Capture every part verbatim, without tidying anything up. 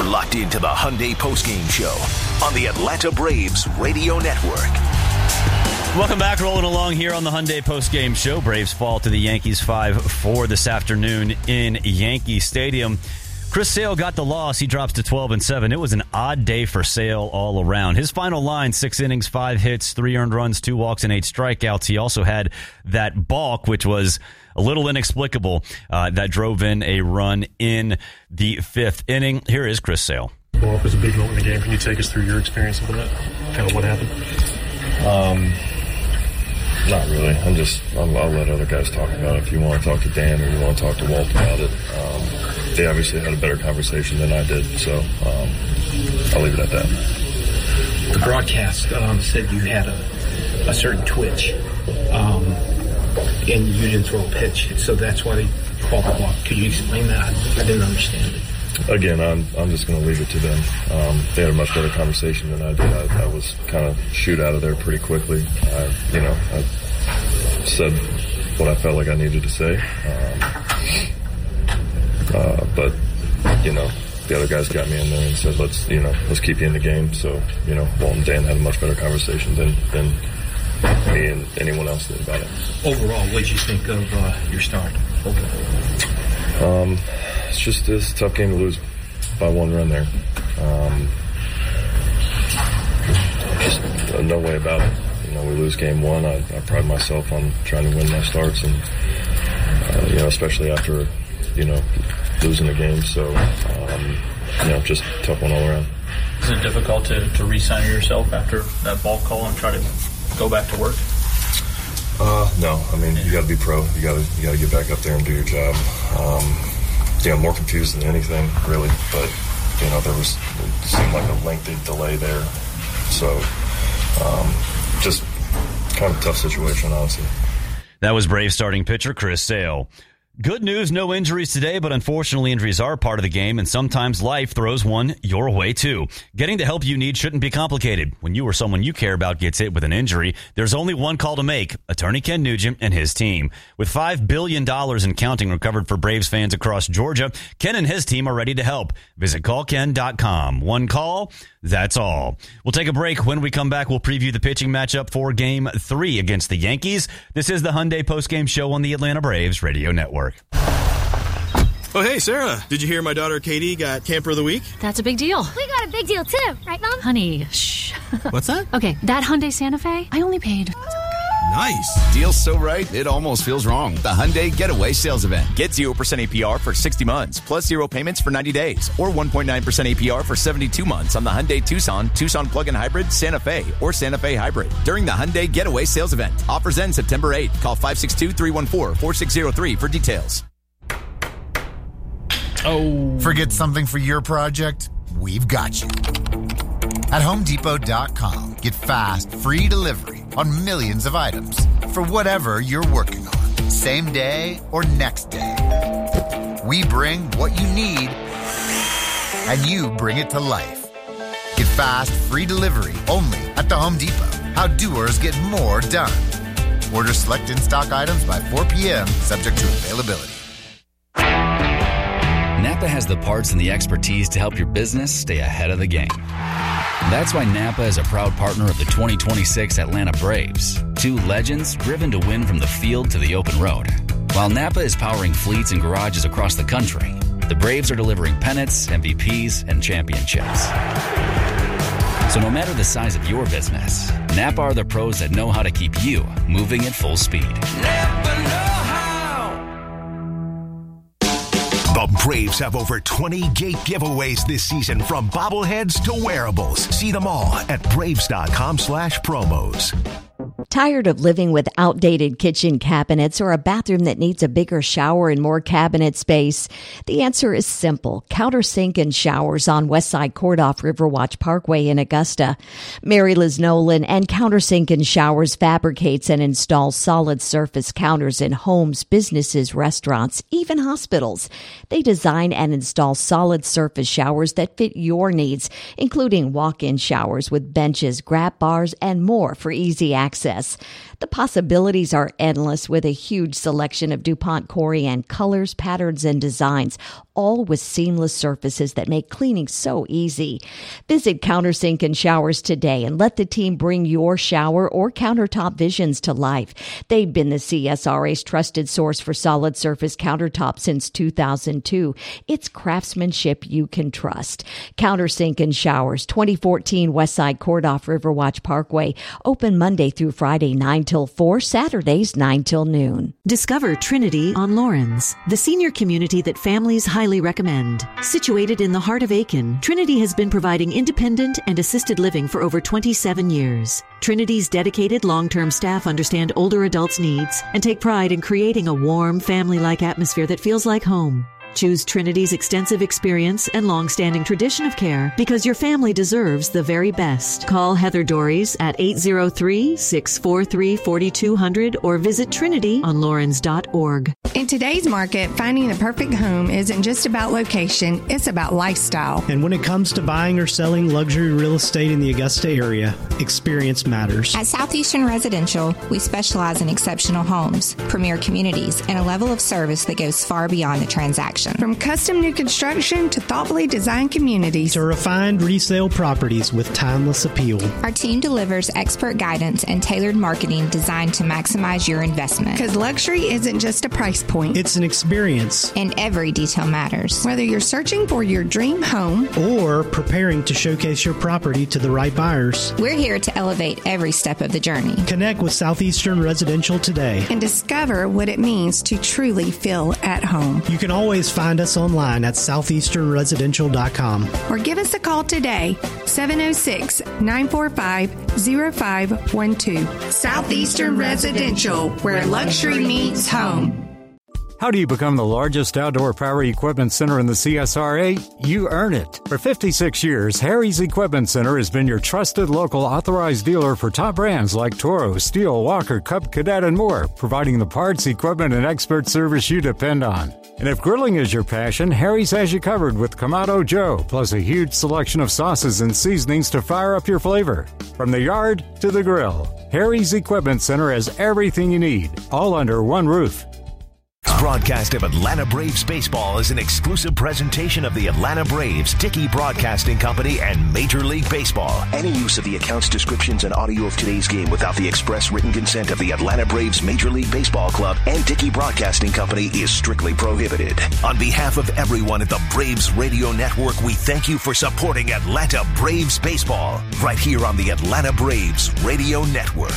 locked into the Hyundai Postgame Show on the Atlanta Braves Radio Network. Welcome back. Rolling along here on the Hyundai Postgame Show. Braves fall to the Yankees five four this afternoon in Yankee Stadium. Chris Sale got the loss. He drops to twelve and seven. It was an odd day for Sale all around. His final line, six innings, five hits, three earned runs, two walks, and eight strikeouts. He also had that balk, which was a little inexplicable, uh, that drove in a run in the fifth inning. Here is Chris Sale. Balk was a big moment in the game. Can you take us through your experience of that? Kind of what happened? Um, not really. I'm just, I'm, I'll let other guys talk about it. If you want to talk to Dan or you want to talk to Walt about it, um, they obviously had a better conversation than I did, so um, I'll leave it at that. The broadcast um, said you had a, a certain twitch, um, and you didn't throw a pitch, so that's why they called the block. Could you explain that? I didn't understand it. Again, I'm I'm just going to leave it to them. Um, they had a much better conversation than I did. I, I was kind of shoot out of there pretty quickly. I, you know, I said what I felt like I needed to say. Um, Uh, but, you know, the other guys got me in there and said, let's, you know, let's keep you in the game. So, you know, Walt and Dan had a much better conversation than, than me and anyone else did about it. Overall, what did you think of uh, your start? Um, it's just it's a tough game to lose by one run there. Um, just uh, no way about it. You know, we lose game one. I, I pride myself on trying to win my starts, and, uh, you know, especially after, you know, losing a game. So, um, you know, just a tough one all around. Is it difficult to, to re-sign yourself after that ball call and try to go back to work? Uh, no. I mean, you got to be pro. You got to you got to get back up there and do your job. Um, you know, more confused than anything, really. But, you know, there was, it seemed like a lengthy delay there. So, um, just kind of a tough situation, honestly. That was Brave starting pitcher Chris Sale. Good news, no injuries today, but unfortunately injuries are part of the game, and sometimes life throws one your way too. Getting the help you need shouldn't be complicated. When you or someone you care about gets hit with an injury, there's only one call to make, attorney Ken Nugent and his team. With five billion dollars in counting recovered for Braves fans across Georgia, Ken and his team are ready to help. Visit call ken dot com. One call, that's all. We'll take a break. When we come back, we'll preview the pitching matchup for Game three against the Yankees. This is the Hyundai Postgame Show on the Atlanta Braves Radio Network. Oh, hey, Sarah, did you hear my daughter Katie got Camper of the Week? That's a big deal. We got a big deal, too. Right, Mom? Honey, shh. What's that? Okay, that Hyundai Santa Fe, I only paid... Nice. Deal's so right, it almost feels wrong. The Hyundai Getaway Sales Event. Get zero percent A P R for sixty months, plus zero payments for ninety days, or one point nine percent A P R for seventy-two months on the Hyundai Tucson, Tucson Plug-in Hybrid, Santa Fe, or Santa Fe Hybrid. During the Hyundai Getaway Sales Event. Offers end September eighth. Call five six two, three one four, four six zero three for details. Oh. Forget something for your project? We've got you. At home depot dot com, get fast, free delivery on millions of items for whatever you're working on, same day or next day. We bring what you need, and you bring it to life. Get fast, free delivery only at the Home Depot. How doers get more done. Order select in-stock items by four p.m., subject to availability. Napa has the parts and the expertise to help your business stay ahead of the game. That's why Napa is a proud partner of the twenty twenty-six Atlanta Braves, two legends driven to win from the field to the open road. While Napa is powering fleets and garages across the country, the Braves are delivering pennants, M V Ps, and championships. So no matter the size of your business, Napa are the pros that know how to keep you moving at full speed. Napa know how. The Braves have over twenty gate giveaways this season, from bobbleheads to wearables. See them all at braves.com slash promos. Tired of living with outdated kitchen cabinets or a bathroom that needs a bigger shower and more cabinet space? The answer is simple. Countersink and Showers on Westside Court off Riverwatch Parkway in Augusta. Mary Liz Nolan and Countersink and Showers fabricates and installs solid surface counters in homes, businesses, restaurants, even hospitals. They design and install solid surface showers that fit your needs, including walk-in showers with benches, grab bars, and more for easy access. The possibilities are endless with a huge selection of DuPont Corian colors, patterns, and designs, all with seamless surfaces that make cleaning so easy. Visit Countersink and Showers today and let the team bring your shower or countertop visions to life. They've been the C S R A's trusted source for solid surface countertops since two thousand two. It's craftsmanship you can trust. Countersink and Showers, twenty fourteen Westside Court off Riverwatch Parkway. Open Monday through Friday, nine till four, Saturdays, nine till noon. Discover Trinity on Lawrence, the senior community that families highly recommend. Situated in the heart of Aiken, Trinity has been providing independent and assisted living for over twenty-seven years. Trinity's dedicated long-term staff understand older adults' needs and take pride in creating a warm, family-like atmosphere that feels like home. Choose Trinity's extensive experience and long-standing tradition of care because your family deserves the very best. Call Heather Dories at eight zero three, six four three, four two zero zero or visit trinity on lawrence dot org. In today's market, finding the perfect home isn't just about location, it's about lifestyle. And when it comes to buying or selling luxury real estate in the Augusta area, experience matters. At Southeastern Residential, we specialize in exceptional homes, premier communities, and a level of service that goes far beyond the transaction. From custom new construction to thoughtfully designed communities to refined resale properties with timeless appeal. Our team delivers expert guidance and tailored marketing designed to maximize your investment. Because luxury isn't just a price point. It's an experience. And every detail matters. Whether you're searching for your dream home or preparing to showcase your property to the right buyers, we're here to elevate every step of the journey. Connect with Southeastern Residential today and discover what it means to truly feel at home. You can always find us online at southeastern residential dot com or give us a call today, seven oh six, nine four five, oh five one two. Southeastern Residential, where luxury meets home. How do you become the largest outdoor power equipment center in the C S R A? You earn it. For fifty-six years, Harry's Equipment Center has been your trusted local authorized dealer for top brands like Toro, Steel, Walker, Cub Cadet, and more, providing the parts, equipment, and expert service you depend on. And if grilling is your passion, Harry's has you covered with Kamado Joe, plus a huge selection of sauces and seasonings to fire up your flavor. From the yard to the grill, Harry's Equipment Center has everything you need, all under one roof. Broadcast of Atlanta Braves baseball is an exclusive presentation of the Atlanta Braves, Dickey Broadcasting Company, and Major League Baseball. Any use of the accounts, descriptions, and audio of today's game without the express written consent of the Atlanta Braves Major League Baseball Club and Dickey Broadcasting Company is strictly prohibited. On behalf of everyone at the Braves Radio Network, we thank you for supporting Atlanta Braves baseball right here on the Atlanta Braves Radio Network.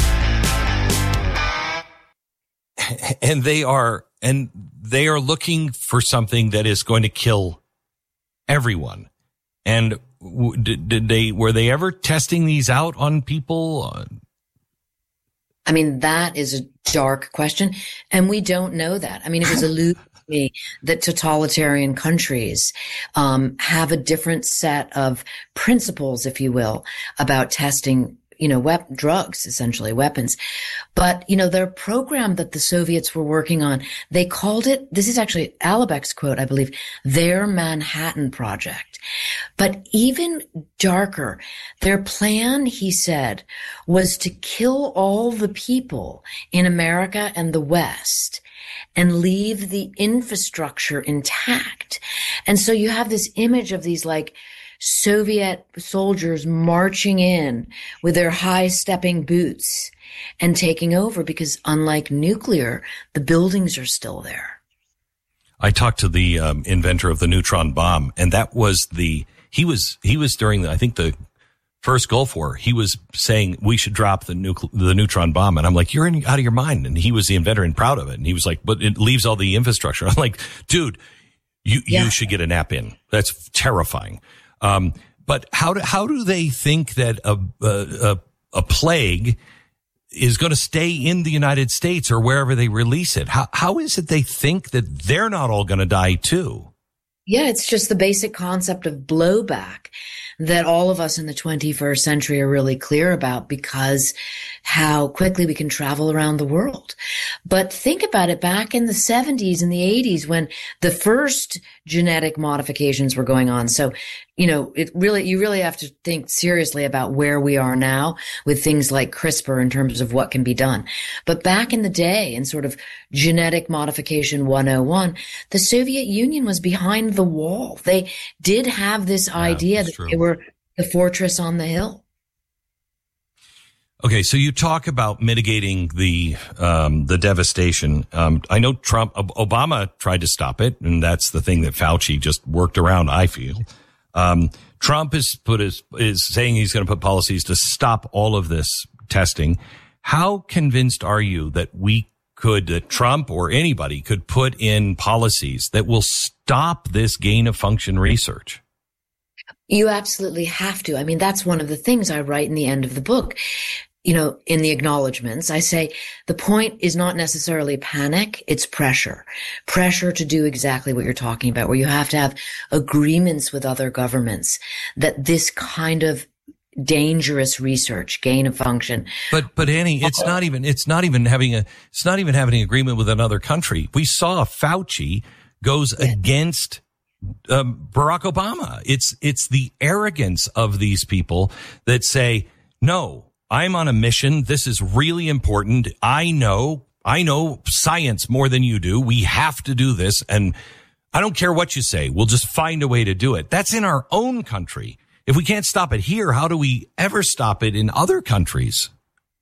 And they are, and they are looking for something that is going to kill everyone. And w- did, did they, were they ever testing these out on people? I mean, that is a dark question. And we don't know that. I mean, it was alluded to me that totalitarian countries, um, have a different set of principles, if you will, about testing, you know, wep- drugs, essentially weapons. But, you know, their program that the Soviets were working on, they called it, this is actually Alibek's quote, I believe, their Manhattan Project. But even darker, their plan, he said, was to kill all the people in America and the West and leave the infrastructure intact. And so you have this image of these like Soviet soldiers marching in with their high-stepping boots and taking over because, unlike nuclear, the buildings are still there. I talked to the um, inventor of the neutron bomb, and that was the he was he was during the, I think the first Gulf War. He was saying we should drop the nucle- the neutron bomb, and I'm like, you're in, out of your mind. And he was the inventor and proud of it. And he was like, but it leaves all the infrastructure. I'm like, dude, you yeah. you should get a nap in. That's terrifying. Um, but how do, how do they think that a, a, a plague is going to stay in the United States or wherever they release it? How, how is it they think that they're not all going to die too? Yeah, it's just the basic concept of blowback that all of us in the twenty-first century are really clear about, because how quickly we can travel around the world. But think about it, back in the seventies and the eighties when the first genetic modifications were going on. So, you know, it really, you really have to think seriously about where we are now with things like CRISPR in terms of what can be done. But back in the day, in sort of genetic modification one oh one, the Soviet Union was behind the wall. They did have this yeah, idea that true. They were the fortress on the hill. Okay, so you talk about mitigating the um, the devastation. Um, I know Trump, Obama tried to stop it, and that's the thing that Fauci just worked around, I feel. Um, Trump is put his, is saying he's going to put policies to stop all of this testing. How convinced are you that we could, that Trump or anybody could put in policies that will stop this gain of function research? You absolutely have to. I mean, that's one of the things I write in the end of the book. You know, in the acknowledgments, I say the point is not necessarily panic, it's pressure. Pressure to do exactly what you're talking about, where you have to have agreements with other governments that this kind of dangerous research, gain of function. But, but Annie, it's not even, it's not even having a, it's not even having an agreement with another country. We saw Fauci goes yeah. against um, Barack Obama. It's, it's the arrogance of these people that say, no, I'm on a mission. This is really important. I know, I know science more than you do. We have to do this. And I don't care what you say. We'll just find a way to do it. That's in our own country. If we can't stop it here, how do we ever stop it in other countries?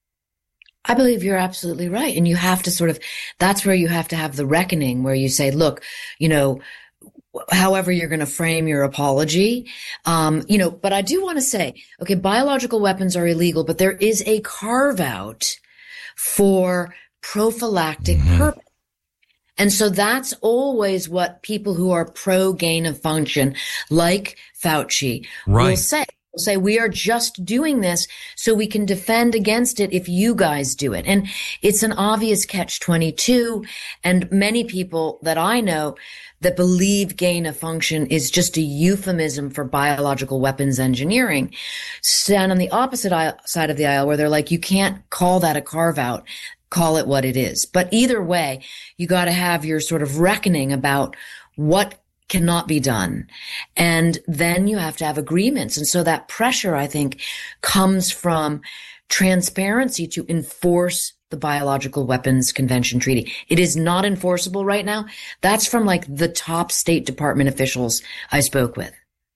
I believe you're absolutely right. And you have to sort of, that's where you have to have the reckoning where you say, look, you know, however you're going to frame your apology. Um, you know, but I do want to say, okay, biological weapons are illegal, but there is a carve out for prophylactic mm-hmm. purpose. And so that's always what people who are pro gain of function, like Fauci, right. will say. Will say, we are just doing this so we can defend against it if you guys do it. And it's an obvious catch twenty-two. And many people that I know that believe gain of function is just a euphemism for biological weapons engineering stand on the opposite aisle, side of the aisle, where they're like, you can't call that a carve out. Call it what it is. But either way, you got to have your sort of reckoning about what cannot be done. And then you have to have agreements. And so that pressure, I think, comes from transparency to enforce the Biological Weapons Convention Treaty. It is not enforceable right now. That's from like the top State Department officials I spoke with.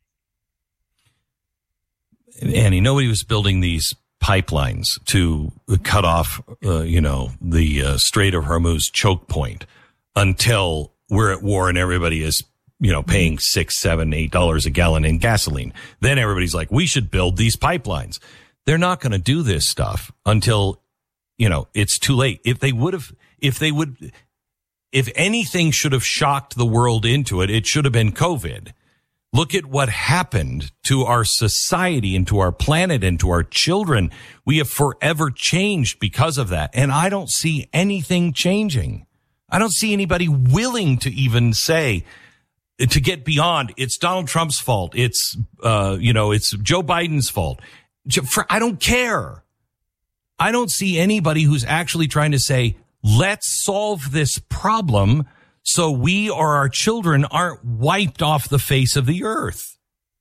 Annie, nobody was building these pipelines to cut off, uh, you know, the uh, Strait of Hormuz choke point until we're at war and everybody is, you know, paying six, seven, eight dollars a gallon in gasoline. Then everybody's like, we should build these pipelines. They're not going to do this stuff until, you know, it's too late. If they would have, if they would, if anything should have shocked the world into it, it should have been COVID. Look at what happened to our society and to our planet and to our children. We have forever changed because of that. And I don't see anything changing. I don't see anybody willing to even say, to get beyond, it's Donald Trump's fault. It's, uh, you know, it's Joe Biden's fault. I don't care. I don't see anybody who's actually trying to say, let's solve this problem so we or our children aren't wiped off the face of the earth.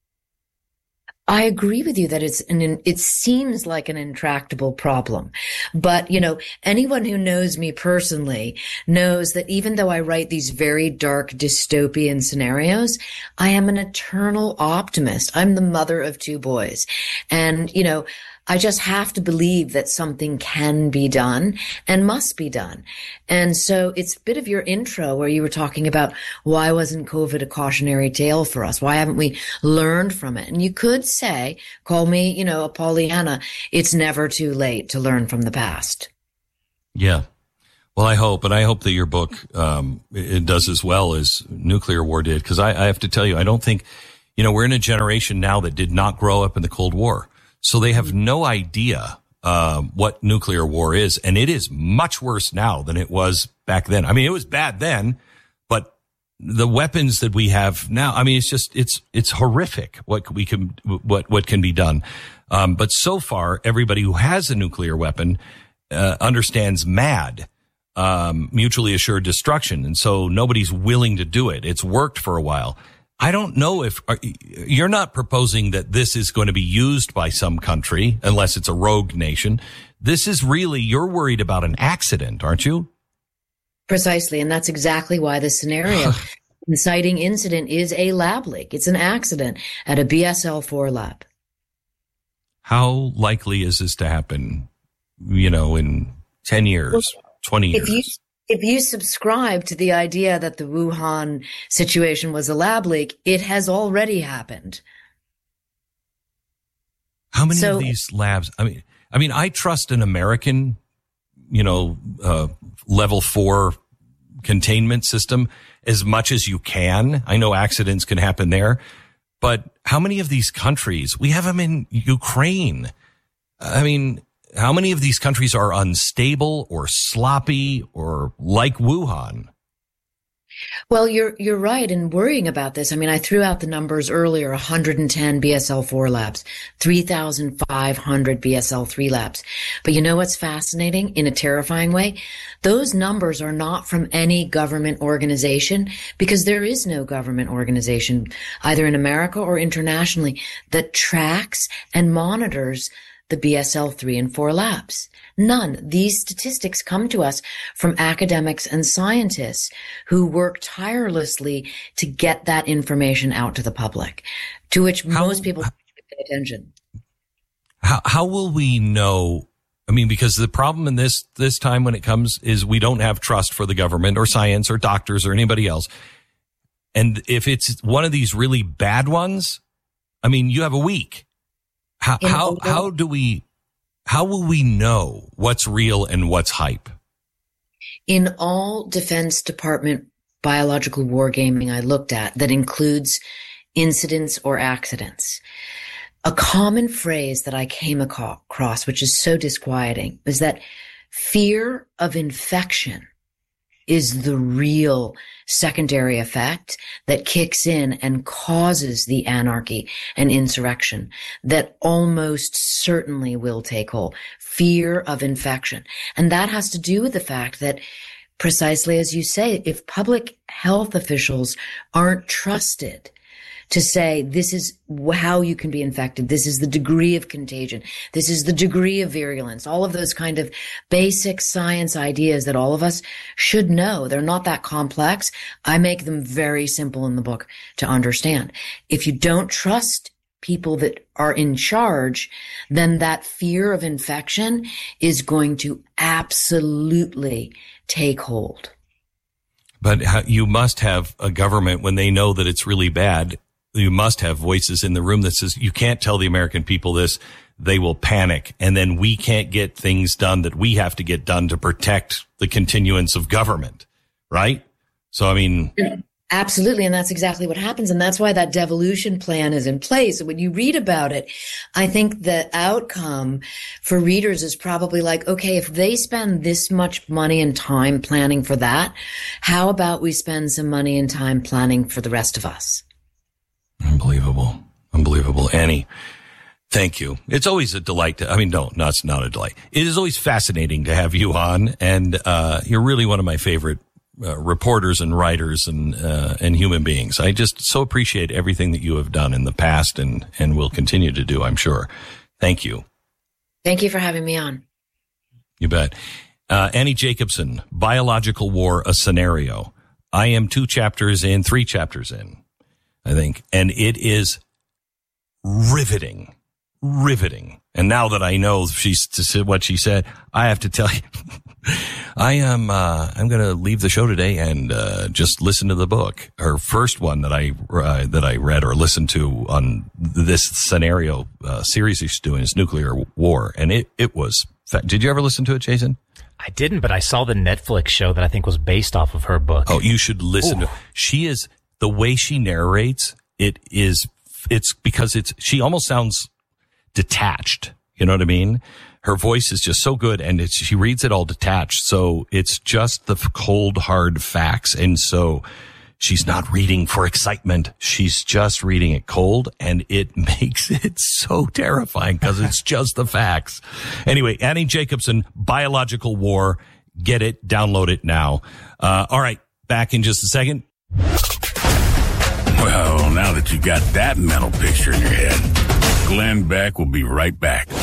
I agree with you that it's an, it seems like an intractable problem. But, you know, anyone who knows me personally knows that even though I write these very dark dystopian scenarios, I am an eternal optimist. I'm the mother of two boys. And, you know, I just have to believe that something can be done and must be done. And so it's a bit of your intro where you were talking about why wasn't COVID a cautionary tale for us? Why haven't we learned from it? And you could say, call me, you know, a Pollyanna, it's never too late to learn from the past. Yeah. Well, I hope, and I hope that your book, um, it does as well as Nuclear War did. Cause I, I have to tell you, I don't think, you know, we're in a generation now that did not grow up in the Cold War. So they have no idea uh, what nuclear war is, and it is much worse now than it was back then. I mean, it was bad then, but the weapons that we have now, I mean, it's just, it's, it's horrific what we can, what, what can be done. Um, but so far, everybody who has a nuclear weapon, uh, understands MAD, um, mutually assured destruction. And so nobody's willing to do it. It's worked for a while. I don't know if are, you're not proposing that this is going to be used by some country unless it's a rogue nation. This is really, you're worried about an accident, aren't you? Precisely. And that's exactly why the scenario inciting incident is a lab leak. It's an accident at a B S L four lab. How likely is this to happen, you know, in ten years, well, twenty years? If you, if you subscribe to the idea that the Wuhan situation was a lab leak, it has already happened. How many so, of these labs? I mean, I mean, I trust an American, you know, uh, level four containment system as much as you can. I know accidents can happen there, but how many of these countries, we have them in Ukraine. I mean, how many of these countries are unstable or sloppy or like Wuhan? Well, you're you're right in worrying about this. I mean, I threw out the numbers earlier, one hundred ten B S L four labs, three thousand five hundred B S L three labs. But you know what's fascinating in a terrifying way? Those numbers are not from any government organization, because there is no government organization, either in America or internationally, that tracks and monitors the B S L three and four labs. None. These statistics come to us from academics and scientists who work tirelessly to get that information out to the public, to which how, most people pay attention. How, how will we know? I mean, because the problem in this, this time when it comes is we don't have trust for the government or science or doctors or anybody else. And if it's one of these really bad ones, I mean, you have a week. How, how, how do we, how will we know what's real and what's hype? In all Defense Department biological wargaming I looked at that includes incidents or accidents, a common phrase that I came across, which is so disquieting, is that fear of infection is the real secondary effect that kicks in and causes the anarchy and insurrection that almost certainly will take hold. Fear of infection. And that has to do with the fact that, precisely as you say, if public health officials aren't trusted to say, this is how you can be infected, this is the degree of contagion, this is the degree of virulence, all of those kind of basic science ideas that all of us should know. They're not that complex. I make them very simple in the book to understand. If you don't trust people that are in charge, then that fear of infection is going to absolutely take hold. But you must have a government, when they know that it's really bad, you must have voices in the room that says, you can't tell the American people this, they will panic. And then we can't get things done that we have to get done to protect the continuance of government. Right? So, I mean. Absolutely. And that's exactly what happens. And that's why that devolution plan is in place. And when you read about it, I think the outcome for readers is probably like, okay, if they spend this much money and time planning for that, how about we spend some money and time planning for the rest of us? Unbelievable. Unbelievable. Annie, thank you. It's always a delight to, I mean, no, no, it's not a delight. It is always fascinating to have you on. And, uh, you're really one of my favorite uh, reporters and writers and, uh, and human beings. I just so appreciate everything that you have done in the past and, and will continue to do, I'm sure. Thank you. Thank you for having me on. You bet. Uh, Annie Jacobsen, Biological War, a Scenario. I am two chapters in, three chapters in, I think. And it is riveting, riveting. And now that I know she's what she said, I have to tell you, I am, uh, I'm going to leave the show today and, uh, just listen to the book. Her first one that I, uh, that I read or listened to on this scenario, uh, series she's doing is Nuclear War. And it, it was, did you ever listen to it, Jason? I didn't, but I saw the Netflix show that I think was based off of her book. Oh, you should listen Ooh. to, she is, the way she narrates, it is, it's because it's, she almost sounds detached. You know what I mean? Her voice is just so good and it's, she reads it all detached. So it's just the cold, hard facts. And so She's not reading for excitement. She's just reading it cold, and it makes it so terrifying because it's just the facts. Anyway, Annie Jacobson, Biological War. Get it, download it now. Uh, all right, back in just a second. Well, now that you got that mental picture in your head, Glenn Beck will be right back.